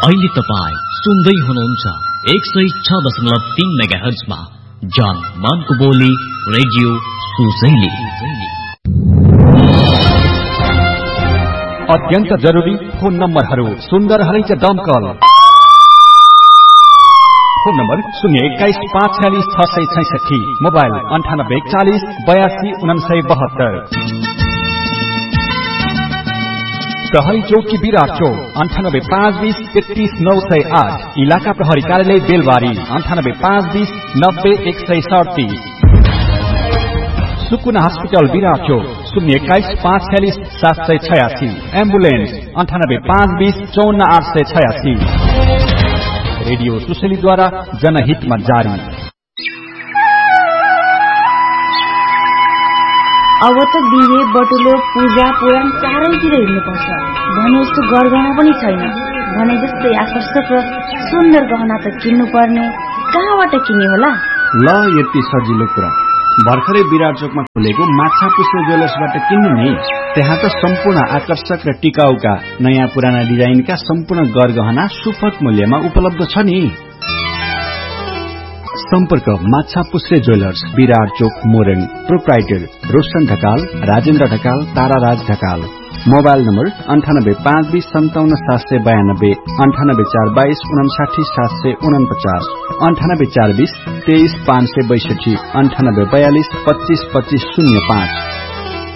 अहिले तपाईँ सुन्दै हुनुहुन्छ 106.3 मेगाहर्जमा जान मानको बोली रेडियो सुसैली। अत्यन्त जरुरी फोन नम्बरहरू सुन्दर हरिज दमकल। Phone number 021-546-666, mobile 9840-82-4972। प्रहरी चौकी विराट चौक 98-520-33-908। इलाका प्रहरी कार्यालय बेलबारी 98-520-90-137। सुकुना हस्पिटल विराट चौक 021-546-786। एम्बुलेन्स 98-520-54-886। रेडियो सुशेलीद्वारा जनहितमा जारी। अब त बिहे बटुलो पूजा पुराण चारैतिर हिँड्नुपर्छ भने यस्तो गरगहना पनि छैन। भने जस्तै आकर्षक र सुन्दर गहना त किन्नु पर्ने, कहाँबाट किन्ने होला? ल यति सजिलो कुरा, भर्खरै विराट चोकमा खुलेको माछा पुष्प ज्वेलर्सबाट किन्नु नि। त्यहाँ त सम्पूर्ण आकर्षक र टिकाउका नयाँ पुराना डिजाइनका सम्पूर्ण गरगहना सुपथ मूल्यमा उपलब्ध छ नि। सम्पर्क माछा पुष्प ज्वेलर्स, विराट चोक, Morang. Proprietor Roshan Dhakal, Rajendra Dhakal, ताराराज Dhakal. Mobile number 98-520-5792, 98-422-59749, 98-420-23562, 98-42-25-2505।